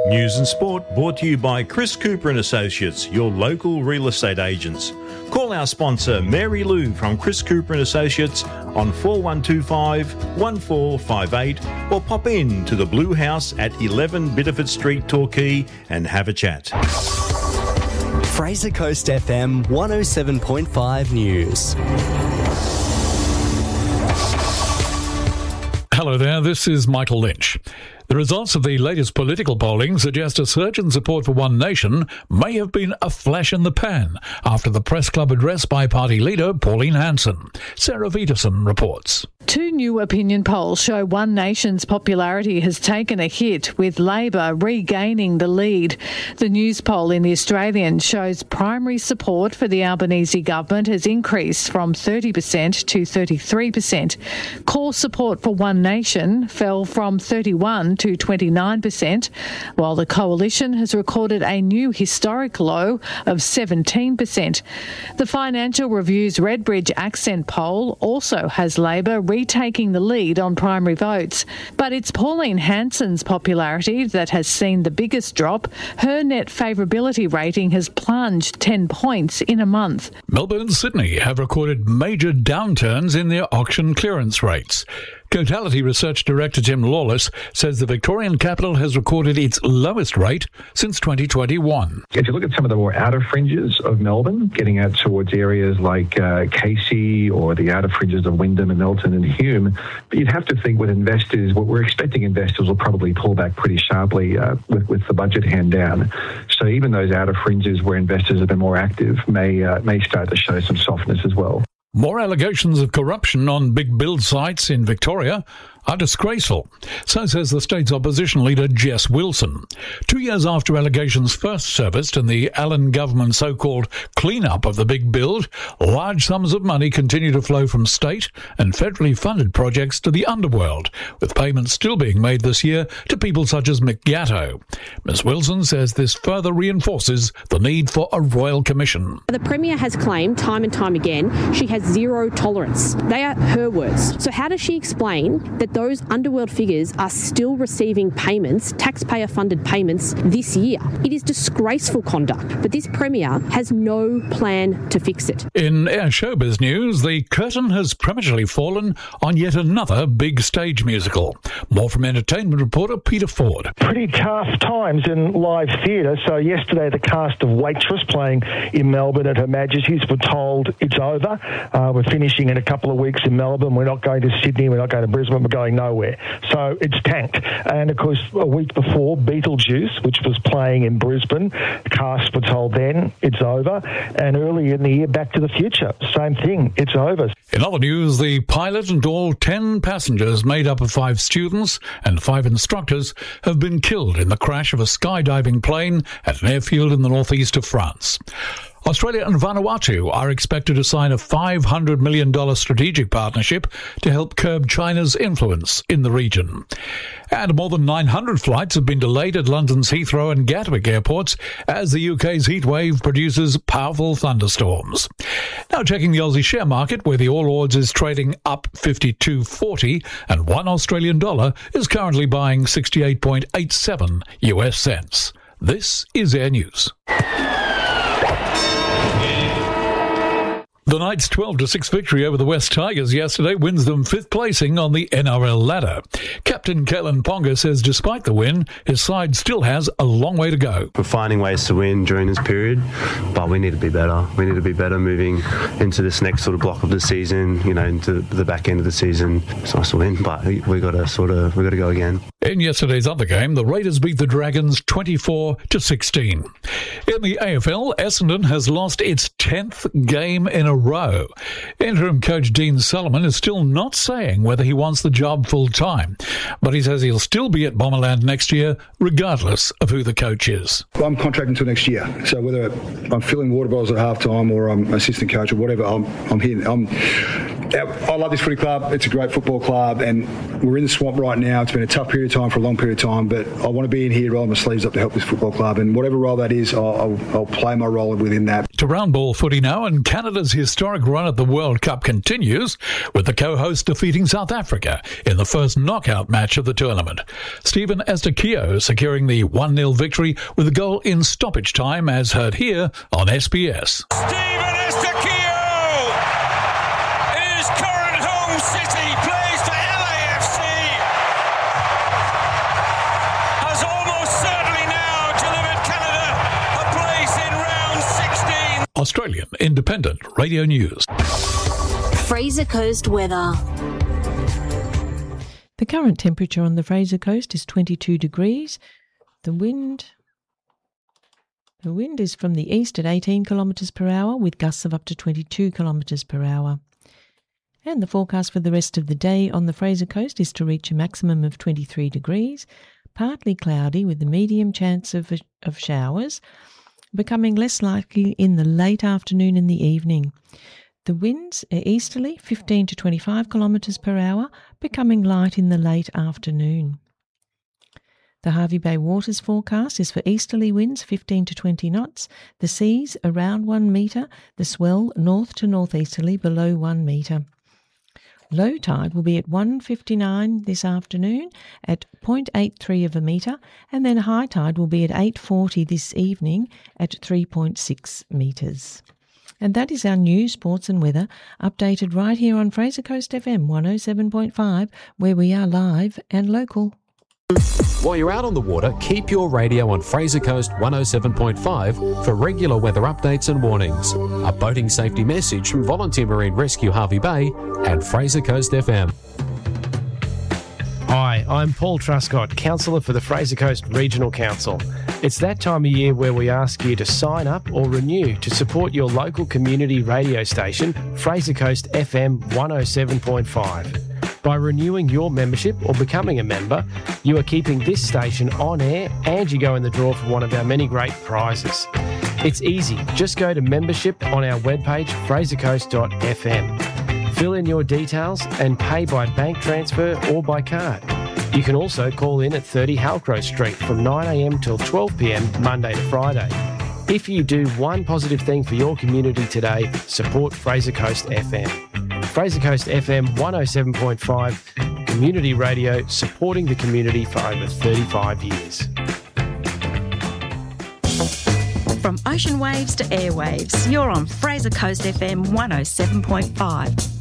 News and sport brought to you by Chris Cooper and Associates, your local real estate agents. Call our sponsor Mary Lou from Chris Cooper and Associates on 4125 1458 or pop in to the Blue House at 11 Bitterford Street, Torquay and have a chat. Fraser Coast FM 107.5 News. Hello there, this is Michael Lynch. The results of the latest political polling suggest a surge in support for One Nation may have been a flash in the pan after the press club address by party leader Pauline Hanson. Sarah Viterson reports. Two new opinion polls show One Nation's popularity has taken a hit, with Labor regaining the lead. The news poll in The Australian shows primary support for the Albanese government has increased from 30% to 33%. Core support for One Nation fell from 31% to 29%, while the coalition has recorded a new historic low of 17%. The Financial Review's Redbridge Accent poll also has Labor retaking the lead on primary votes, but it's Pauline Hanson's popularity that has seen the biggest drop. Her net favourability rating has plunged 10 points in a month. Melbourne and Sydney have recorded major downturns in their auction clearance rates. Cotality Research Director Tim Lawless says the Victorian capital has recorded its lowest rate since 2021. If you look at some of the more outer fringes of Melbourne, getting out towards areas like Casey or the outer fringes of Wyndham and Milton and Hume, but you'd have to think with investors, what we're expecting investors will probably pull back pretty sharply with the budget hand down. So even those outer fringes where investors have been more active may start to show some softness as well. More allegations of corruption on big build sites in Victoria are disgraceful. So says the state's opposition leader, Jess Wilson. 2 years after allegations first surfaced in the Allen government's so-called clean-up of the big build, large sums of money continue to flow from state and federally funded projects to the underworld, with payments still being made this year to people such as Mick Gatto. Ms Wilson says this further reinforces the need for a royal commission. The Premier has claimed time and time again she has zero tolerance. They are her words. So how does she explain that those underworld figures are still receiving payments, taxpayer-funded payments, this year? It is disgraceful conduct, but this Premier has no plan to fix it. In Air Showbiz news, the curtain has prematurely fallen on yet another big stage musical. More from entertainment reporter Peter Ford. Pretty tough times in live theatre. So yesterday the cast of Waitress playing in Melbourne at Her Majesty's were told it's over. We're finishing in a couple of weeks in Melbourne. We're not going to Sydney. We're not going to Brisbane. We're going nowhere. So it's tanked. And of course, a week before, Beetlejuice, which was playing in Brisbane, the cast were told then it's over. And earlier in the year, Back to the Future, same thing, it's over. In other news, the pilot and all 10 passengers made up of 5 students and 5 instructors have been killed in the crash of a skydiving plane at an airfield in the northeast of France. Australia and Vanuatu are expected to sign a $500 million strategic partnership to help curb China's influence in the region. And more than 900 flights have been delayed at London's Heathrow and Gatwick airports as the UK's heatwave produces powerful thunderstorms. Now checking the Aussie share market, where the All Ords is trading up 52.40 and $1 Australian dollar is currently buying 68.87 US cents. This is Air News. The Knights' 12-6 victory over the West Tigers yesterday wins them 5th placing on the NRL ladder. Captain Kalen Ponga says despite the win, his side still has a long way to go. We're finding ways to win during this period, but we need to be better. We need to be better moving into this next sort of block of the season, into the back end of the season. It's nice to win, but we got to go again. In yesterday's other game, the Raiders beat the Dragons 24-16. In the AFL, Essendon has lost its 10th game in a row. Interim coach Dean Solomon is still not saying whether he wants the job full-time, but he says he'll still be at Bomberland next year, regardless of who the coach is. I'm contracted until next year, so whether I'm filling water bottles at half-time or I'm assistant coach or whatever, I'm here. I love this footy club. It's a great football club, and we're in the swamp right now. It's been a tough period of time for a long period of time, but I want to be in here, rolling my sleeves up to help this football club, and whatever role that is, I'll play my role within that. To round ball footy now, and Canada's historic run at the World Cup continues, with the co-host defeating South Africa in the first knockout match of the tournament. Stephen Estakio securing the 1-0 victory with a goal in stoppage time, as heard here on SBS. Stephen Estakio! City plays for LAFC, has almost certainly now delivered Canada a place in round 16. Australian Independent Radio News. Fraser Coast weather. The current temperature on the Fraser Coast is 22 degrees. The wind is from the east at 18 kilometres per hour with gusts of up to 22 kilometres per hour. And the forecast for the rest of the day on the Fraser Coast is to reach a maximum of 23 degrees, partly cloudy with a medium chance of showers, becoming less likely in the late afternoon and the evening. The winds are easterly, 15 to 25 kilometres per hour, becoming light in the late afternoon. The Hervey Bay Waters forecast is for easterly winds 15 to 20 knots, the seas around 1 metre, the swell north to northeasterly below 1 metre. Low tide will be at 1:59 this afternoon at 0.83 of a metre, and then high tide will be at 8:40 this evening at 3.6 metres. And that is our news, sports and weather, updated right here on Fraser Coast FM 107.5, where we are live and local. While you're out on the water, keep your radio on Fraser Coast 107.5 for regular weather updates and warnings. A boating safety message from Volunteer Marine Rescue Hervey Bay and Fraser Coast FM. Hi, I'm Paul Truscott, Councillor for the Fraser Coast Regional Council. It's that time of year where we ask you to sign up or renew to support your local community radio station, Fraser Coast FM 107.5. By renewing your membership or becoming a member, you are keeping this station on air and you go in the draw for one of our many great prizes. It's easy. Just go to membership on our webpage, frasercoast.fm. Fill in your details and pay by bank transfer or by card. You can also call in at 30 Halcrow Street from 9am till 12pm Monday to Friday. If you do one positive thing for your community today, support Fraser Coast FM. Fraser Coast FM 107.5, community radio supporting the community for over 35 years. From ocean waves to airwaves, you're on Fraser Coast FM 107.5.